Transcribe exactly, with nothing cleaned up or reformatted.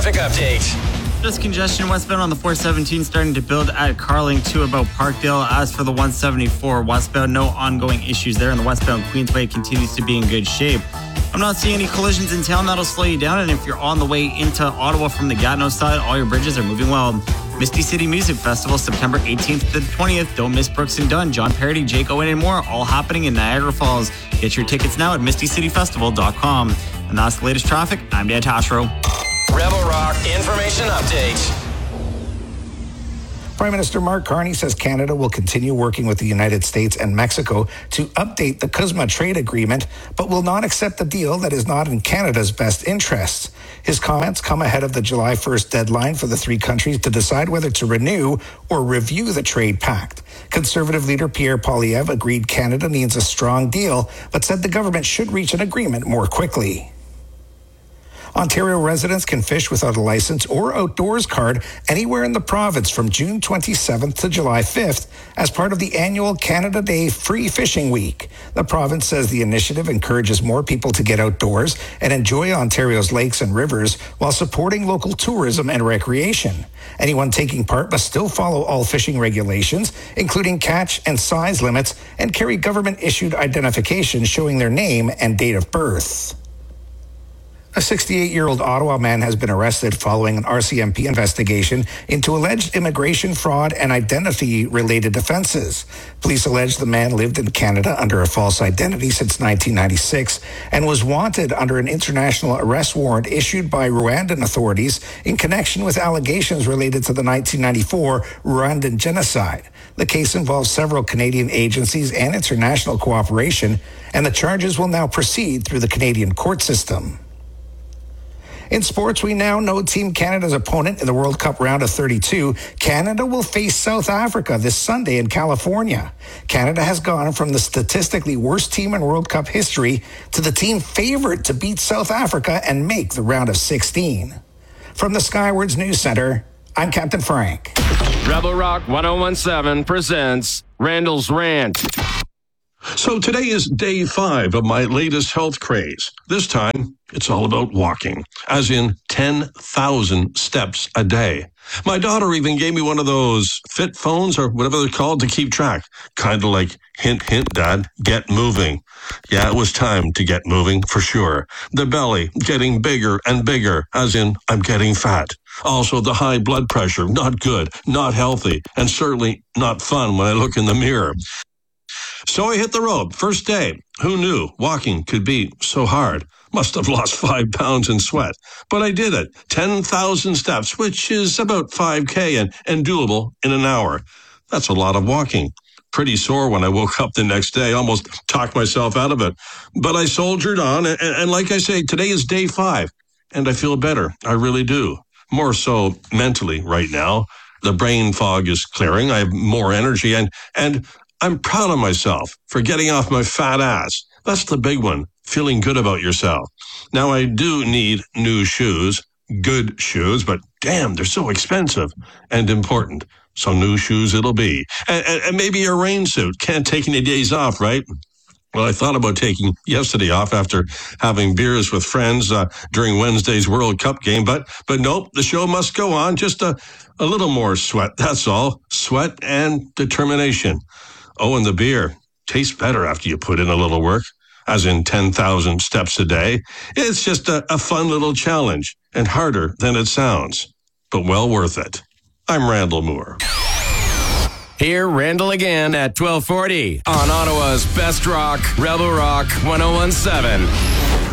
traffic update. Just congestion westbound on the four seventeen starting to build at Carling to about Parkdale. As for the one seventy-four westbound, no ongoing issues there, and the westbound Queensway continues to be in good shape. I'm not seeing any collisions in town. That'll slow you down, and if you're on the way into Ottawa from the Gatineau side, all your bridges are moving well. Misty City Music Festival, September eighteenth to the twentieth. Don't miss Brooks and Dunn, John Parody, Jake Owen, and more, all happening in Niagara Falls. Get your tickets now at misty city festival dot com. And that's the latest traffic. I'm Dan Tashro. Rebel Rock Information Update. Prime Minister Mark Carney says Canada will continue working with the United States and Mexico to update the C U S M A trade agreement, but will not accept a deal that is not in Canada's best interests. His comments come ahead of the July first deadline for the three countries to decide whether to renew or review the trade pact. Conservative leader Pierre Poilievre agreed Canada needs a strong deal, but said the government should reach an agreement more quickly. Ontario residents can fish without a license or outdoors card anywhere in the province from June twenty-seventh to July fifth as part of the annual Canada Day Free Fishing Week. The province says the initiative encourages more people to get outdoors and enjoy Ontario's lakes and rivers while supporting local tourism and recreation. Anyone taking part must still follow all fishing regulations, including catch and size limits, and carry government-issued identification showing their name and date of birth. A sixty-eight-year-old Ottawa man has been arrested following an R C M P investigation into alleged immigration fraud and identity-related offenses. Police allege the man lived in Canada under a false identity since nineteen ninety-six and was wanted under an international arrest warrant issued by Rwandan authorities in connection with allegations related to the nineteen ninety-four Rwandan genocide. The case involves several Canadian agencies and international cooperation, and the charges will now proceed through the Canadian court system. In sports, we now know Team Canada's opponent in the World Cup round of thirty-two. Canada will face South Africa this Sunday in California. Canada has gone from the statistically worst team in World Cup history to the team favored to beat South Africa and make the round of sixteen. From the Skywards News Center, I'm Captain Frank. Rebel Rock ten seventeen presents Randall's Rant. So today is day five of my latest health craze. This time, it's all about walking, as in ten thousand steps a day. My daughter even gave me one of those fit phones or whatever they're called to keep track. Kind of like, hint, hint, Dad, get moving. Yeah, it was time to get moving, for sure. The belly getting bigger and bigger, as in, I'm getting fat. Also, the high blood pressure, not good, not healthy, and certainly not fun when I look in the mirror. So I hit the road. First day. Who knew walking could be so hard? Must have lost five pounds in sweat. But I did it. ten thousand steps, which is about five K and, and doable in an hour. That's a lot of walking. Pretty sore when I woke up the next day. Almost talked myself out of it. But I soldiered on. And, and like I say, today is day five. And I feel better. I really do. More so mentally right now. The brain fog is clearing. I have more energy and, and I'm proud of myself for getting off my fat ass. That's the big one, feeling good about yourself. Now, I do need new shoes, good shoes, but damn, they're so expensive and important. So new shoes it'll be. And, and, and maybe a rain suit. Can't take any days off, right? Well, I thought about taking yesterday off after having beers with friends uh, during Wednesday's World Cup game, but but nope, the show must go on. Just a, a little more sweat, that's all. Sweat and determination. Oh, and the beer tastes better after you put in a little work, as in ten thousand steps a day. It's just a, a fun little challenge, and harder than it sounds, but well worth it. I'm Randall Moore. Hear Randall again at twelve forty on Ottawa's Best Rock, Rebel Rock ten seventeen.